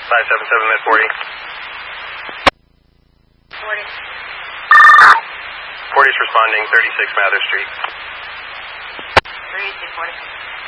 577 at 40. 40. 40's responding, 36 Mather Street. 3640.